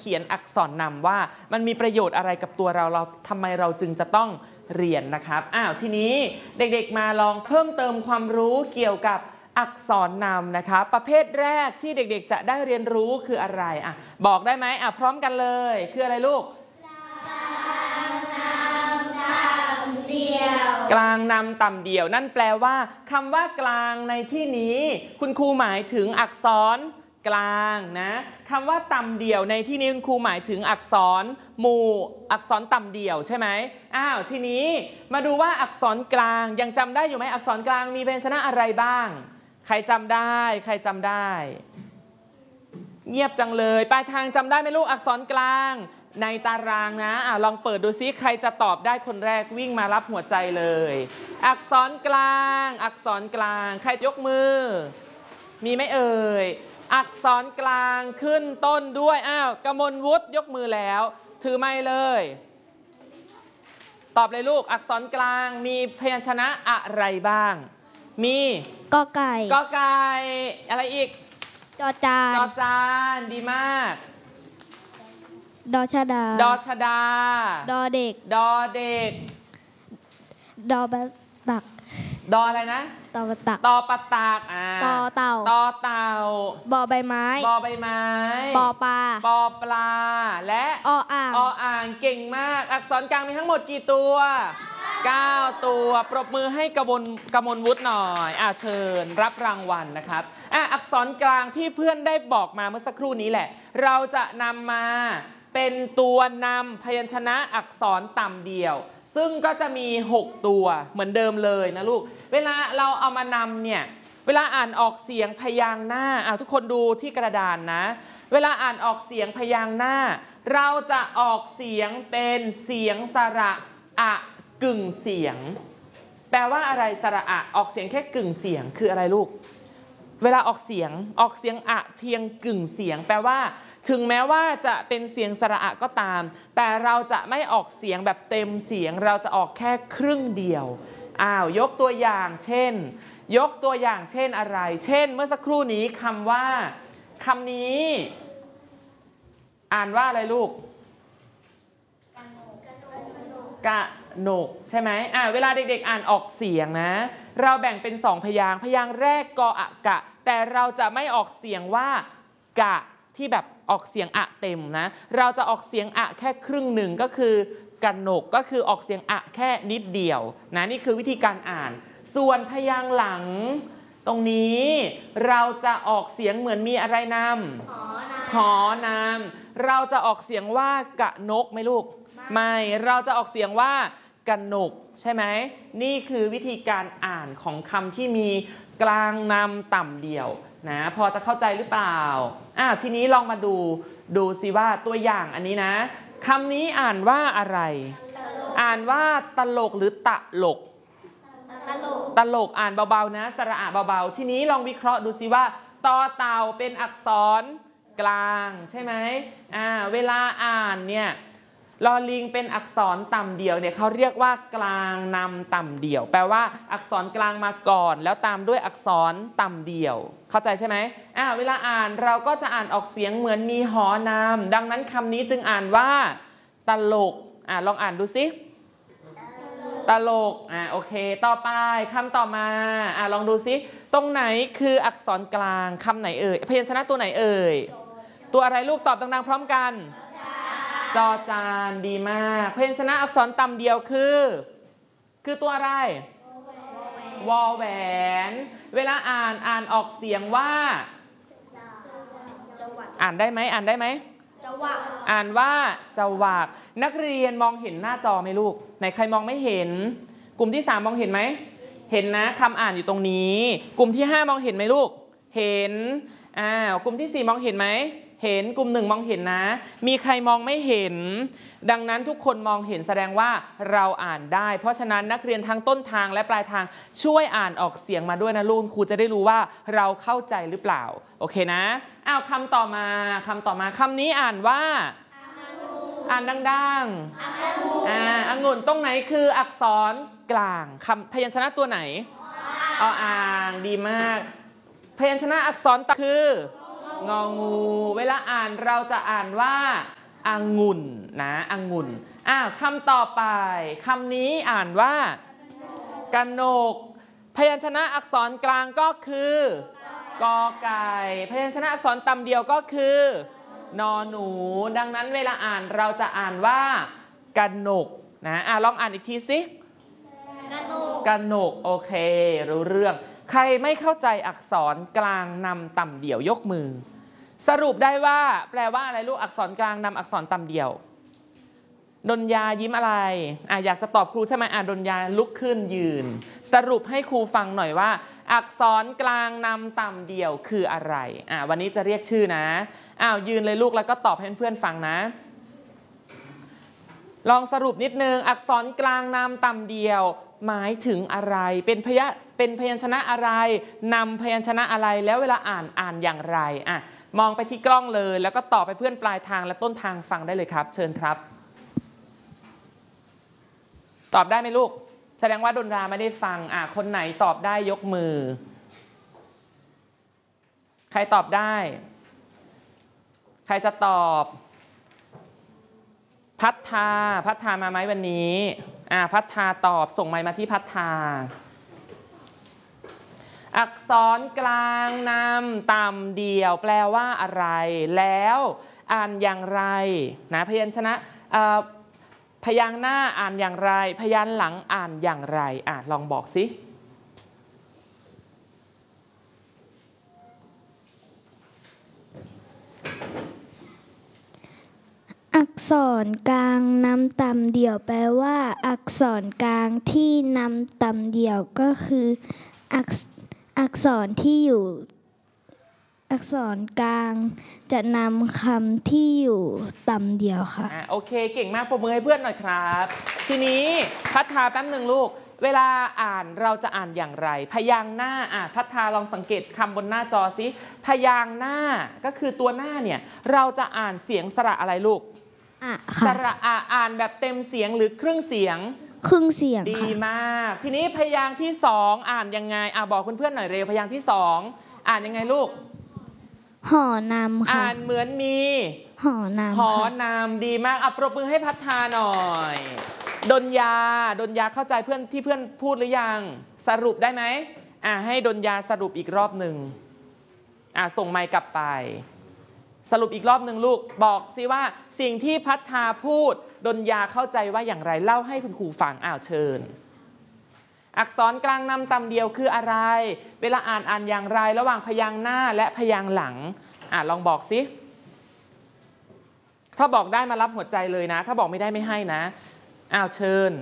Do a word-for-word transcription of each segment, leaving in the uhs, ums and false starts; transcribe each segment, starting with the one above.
ขียนอักษรนำว่ามันมีประโยชน์อะไรกับตัวเราเราทำไมเราจึงจะต้องเรียนนะครับอ้าวทีนี้เด็กๆมาลองเพิ่มเติมความรู้เกี่ยวกับอักษรนำนะคะประเภทแรกที่เด็กๆจะได้เรียนรู้คืออะไรอ่ะบอกได้ไหมอ่ะพร้อมกันเลยคืออะไรลูกกลางนำต่ำเดี่ยวนั่นแปลว่าคำว่ากลางในที่นี้คุณครูหมายถึงอักษรกลางนะคำว่าต่ำเดี่ยวในที่นี้คุณครูหมายถึงอักษรหมู่อักษรต่ำเดี่ยวใช่ไหมอ้าวทีนี้มาดูว่าอักษรกลางยังจำได้อยู่ไหมอักษรกลางมีพยัญชนะอะไรบ้างใครจำได้ใครจำได้เงียบจังเลยปลายทางจำได้ไหมลูกอักษรกลางในตารางนะอ่ะลองเปิดดูซิใครจะตอบได้คนแรกวิ่งมารับหัวใจเลยอักษรกลางอักษรกลางใครยกมือมีไหมเอ่ยอักษรกลางขึ้นต้นด้วยอ้าวกมลวุฒิยกมือแล้วถือไม้เลยตอบเลยลูกอักษรกลางมีพยัญชนะอะไรบ้างมีกอไก่กอไก่อะไรอีกจอจานจอจานดีมากดอชดาดอชดาดอเด็กดอเด็กดอปะตักดออะไรนะตอปะตักตอปะตักอ่าตอเต่าตอเต่าบอใบไม้บอใบไม้ปอปลาปอปลาและออ่างออ่างเก่งมากอักษรกลางมีทั้งหมดกี่ตัวเก้าตัวปรบมือให้กมลกมลวุฒิหน่อยอ่าเชิญรับรางวัลนะครับอ่ะอักษรกลางที่เพื่อนได้บอกมาเมื่อสักครู่นี้แหละเราจะนำมาเป็นตัวนำพยัญชนะอักษรต่ำเดี่ยวซึ่งก็จะมีหกตัวเหมือนเดิมเลยนะลูกเวลาเราเอามานำเนี่ยเวลาอ่านออกเสียงพยางค์หน้าอ่ะทุกคนดูที่กระดานนะเวลาอ่านออกเสียงพยางค์หน้าเราจะออกเสียงเป็นเสียงสระอะกึ่งเสียงแปลว่าอะไรสระอะออกเสียงแค่กึ่งเสียงคืออะไรลูกเวลาออกเสียงออกเสียงอะเพียงกึ่งเสียงแปลว่าถึงแม้ว่าจะเป็นเสียงสระอะก็ตามแต่เราจะไม่ออกเสียงแบบเต็มเสียงเราจะออกแค่ครึ่งเดียวอ้าวยกตัวอย่างเช่นยกตัวอย่างเช่นอะไรเช่นเมื่อสักครู่นี้คำว่าคำนี้อ่านว่าอะไรลูกกะหนกใช่ไหมอ่าเวลาเด็กๆอ่านออกเสียงนะเราแบ่งเป็นสองพยางค์พยางค์แรกกออะกะแต่เราจะไม่ออกเสียงว่ากะที่แบบออกเสียงอะเต็มนะเราจะออกเสียงอะแค่ครึ่งหนึ่งก็คือกะหนกก็คือออกเสียงอะแค่นิดเดียวนะนี่คือวิธีการอ่านส่วนพยางค์หลังตรงนี้เราจะออกเสียงเหมือนมีอะไรนำหอนำเราจะออกเสียงว่ากะนกไหมลูกไม่เราจะออกเสียงว่ากะหนกใช่ไหมนี่คือวิธีการอ่านของคำที่มีกลางนำต่ำเดี่ยวนะพอจะเข้าใจหรือเปล่าอ้าวทีนี้ลองมาดูดูสิว่าตัวอย่างอันนี้นะคำนี้อ่านว่าอะไรอ่านว่าตลกหรือตะลกตลกตลกอ่านเบาๆนะสระอะเบาๆทีนี้ลองวิเคราะห์ดูสิว่าตอเต่าเป็นอักษรกลางใช่ไหมอ่าเวลาอ่านเนี่ยลอลิงเป็นอักษรต่ำเดี่ยวเนี่ยเขาเรียกว่ากลางนำต่ำเดี่ยวแปลว่าอักษรกลางมาก่อนแล้วตามด้วยอักษรต่ำเดี่ยวเข้าใจใช่ไหมอ่าเวลาอ่านเราก็จะอ่านออกเสียงเหมือนมีหอนำดังนั้นคำนี้จึงอ่านว่าตลกอ่าลองอ่านดูสิตลกอ่าโอเคต่อไปคำต่อมาอ่าลองดูสิตรงไหนคืออักษรกลางคำไหนเอ่ยพยัญชนะตัวไหนเอ่ยตัวอะไรลูกตอบดังๆพร้อมกันจอจานดีมากพยัญชนะอักษรต่ำเดียวคือคือตัวอะไรวอแหวนเวลาอ่านอ่านออกเสียงว่าอ่านได้ไหมอ่านได้ไหมอ่านว่าจวักนักเรียนมองเห็นหน้าจอไหมลูกไหนใครมองไม่เห็นกลุ่มที่สามมองเห็นไหมเห็นนะคำอ่านอยู่ตรงนี้กลุ่มที่ห้ามองเห็นไหมลูกเห็นอ้าวกลุ่มที่สี่มองเห็นไหมเห็นกลุ่มหนึ่งมองเห็นนะมีใครมองไม่เห็นดังนั้นทุกคนมองเห็นแสดงว่าเราอ่านได้เพราะฉะนั้นนักเรียนทั้งต้นทางและปลายทางช่วยอ่านออกเสียงมาด้วยนะลูกครูจะได้รู้ว่าเราเข้าใจหรือเปล่าโอเคนะอ้าวคำต่อมาคำต่อมาคำนี้อ่านว่าอ่านดังๆอ่าองุ่นตรงไหนคืออักษรกลางคำพยัญชนะตัวไหนออ่างดีมากพยัญชนะอักษรต่ำคืององู เวลาอ่านเราจะอ่านว่าองุ่นนะองุ่นอ่ะคำต่อไปคำนี้อ่านว่ากนกพยัญชนะอักษรกลางก็คือกอไก่พยัญชนะอักษรต่ำเดียวก็คือนอหนูดังนั้นเวลาอ่านเราจะอ่านว่ากนกนะอ่ะลองอ่านอีกทีสิกนกกนกโอเครู้เรื่องใครไม่เข้าใจอักษรกลางนำต่ำเดี่ยวยกมือสรุปได้ว่าแปลว่าอะไรลูกอักษรกลางนำอักษรต่ำเดี่ยวดนยายิ้มอะไรอ่ะอยากจะตอบครูใช่ไหมอ่ะดนยาลุกขึ้นยืนสรุปให้ครูฟังหน่อยว่าอักษรกลางนำต่ำเดี่ยวคืออะไรอ่ะวันนี้จะเรียกชื่อนะอ้าวยืนเลยลูกแล้วก็ตอบให้เพื่อนฟังนะลองสรุปนิดนึงอักษรกลางนำต่ำเดี่ยวหมายถึงอะไรเป็นพยะเป็นพยัญชนะอะไรนำพยัญชนะอะไรแล้วเวลาอ่านอ่านอย่างไรอ่ะมองไปที่กล้องเลยแล้วก็ตอบไปเพื่อนปลายทางและต้นทางฟังได้เลยครับเชิญครับตอบได้ไหมลูกแสดงว่าดนราไม่ได้ฟังอ่ะคนไหนตอบได้ยกมือใครตอบได้ใครจะตอบพัฒนาพัฒนามาไหมวันนี้อ่ะพัฒนาตอบส่งไมค์มาที่พัฒนาอักษรกลางนำต่ำเดี่ยวแปลว่าอะไรแล้วอ่านอย่างไรนะพยัญชนะพยางค์หน้าอ่านอย่างไรพยางค์หลังอ่านอย่างไรอ่ะลองบอกสิอักษรกลางนำต่ำเดี่ยวแปลว่าอักษรกลางที่นำต่ำเดี่ยวก็คืออักอักษรที่อยู่อักษรกลางจะนำคำที่อยู่ต่ำเดี่ยวค่ะอ่ะโอเคเก่งมากปรบมือให้เพื่อนหน่อยครับทีนี้พัฒนาแป๊บหนึ่งลูกเวลาอ่านเราจะอ่านอย่างไรพยางค์หน้าอ่ะพัฒนาลองสังเกตคำบนหน้าจอสิพยางค์หน้าก็คือตัวหน้าเนี่ยเราจะอ่านเสียงสระอะไรลูกอ่ะสระอ่ะอ่านแบบเต็มเสียงหรือครึ่งเสียงครึ่งเสียงดีมากทีนี้พยางค์ที่สองอ่านยังไงอ่ะบอกเพื่อนๆหน่อยเร็วพยางค์ที่สองอ่านยังไงลูกห่อนำค่ะอ่านเหมือนมีห่อนำห่อนำดีมากอ่ะปรบมือให้พัฒนาหน่อยดนยาดนยาเข้าใจเพื่อนที่เพื่อนพูดหรือยังสรุปได้ไหมอ่ะให้ดนยาสรุปอีกรอบหนึ่งอ่ะส่งไมค์กลับไปสรุปอีกรอบหนึ่งลูกบอกสิว่าสิ่งที่พัฒนาพูดดนยาเข้าใจว่าอย่างไรเล่าให้คุณครูฟังอ้าวเชิญอักษรกลางนำต่ำเดียวคืออะไรเวลาอ่านอ่านอย่างไรระหว่างพยางค์หน้าและพยางค์หลังอ่ะลองบอกสิถ้าบอกได้มารับหัวใจเลยนะถ้าบอกไม่ได้ไม่ให้นะอ้าวเชิญ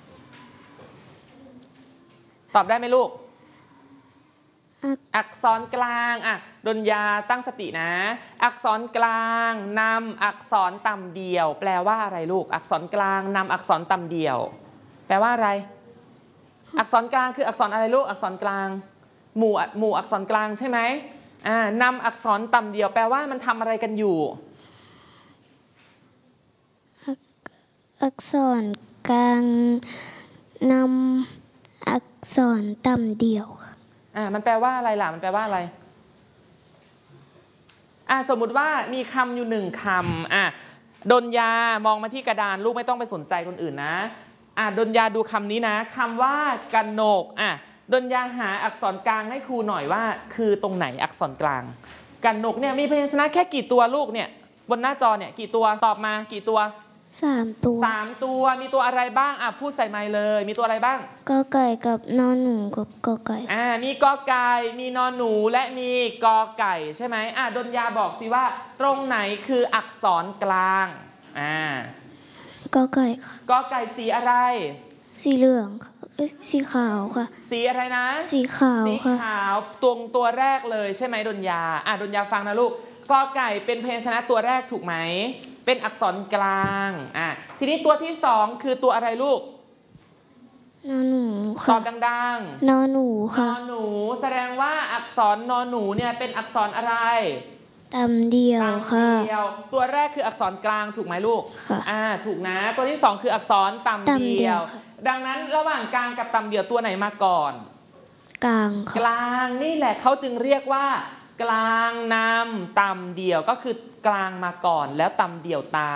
ตอบได้ไหมลูกอักษรกลางอ่ะดนยาตั้งสตินะอักษรกลางนำอักษรต่ำเดียวแปลว่าอะไรลูกอักษรกลางนำอักษรต่ำเดียวแปลว่าอะไรอักษรกลางคืออักษรอะไรลูกอักษรกลางหมู่หมู่อักษรกลางใช่ไหมอ่านำอักษรต่ำเดียวแปลว่ามันทำอะไรกันอยู่อักษรกลางนำอักษรต่ำเดี่ยวอ่ามันแปลว่าอะไรล่ะมันแปลว่าอะไรอ่าสมมุติว่ามีคำอยู่หนึ่งคำอ่ะดนยามองมาที่กระดานลูกไม่ต้องไปสนใจคนอื่นนะอ่ะดนยาดูคำนี้นะคำว่ากนกอ่ะดนยาหาอักษรกลางให้ครูหน่อยว่าคือตรงไหนอักษรกลางกนกเนี่ยมีพยัญชนะแค่กี่ตัวลูกเนี่ยบนหน้าจอเนี่ยกี่ตัวตอบมากี่ตัวสามตัวสามตัวมีตัวอะไรบ้างอ่ะพูดใส่ไมค์เลยมีตัวอะไรบ้างกอไก่กับนอนหนูกับกอไก่อ่ามีกอไก่มีนอนหนูและมีกอไก่ใช่ไหมอ่ะดนยาบอกสิว่าตรงไหนคืออักษรกลางอ่ากอไก่ค่ะกอไก่สีอะไรสีเหลืองสีขาวค่ะสีอะไรนะสีขาวสีขาวตรงตัวแรกเลยใช่ไหมดนยาอ่ะดนยาฟังนะลูกกอไก่เป็นพยัญชนะตัวแรกถูกไหมเป็นอักษรกลางอ่ะทีนี้ตัวที่สองคือตัวอะไรลูกนอหนูค่ะตอบดังๆนอหนูค่ะนอหนูแสดงว่าอักษรนอหนูเนี่ยเป็นอักษรอะไรต่ำเดียวค่ะตัวแรกคืออักษรกลางถูกไหมลูกค่ะอ่าถูกนะตัวที่สองคืออักษรต่ำเดียวดังนั้นระหว่างกลางกับต่ำเดียวตัวไหนมาก่อนกลางค่ะกลางนี่แหละเขาจึงเรียกว่ากกลางนำต่ำเดี่ยวก็คือกลางมาก่อนแล้วต่ำเดี่ยวตาม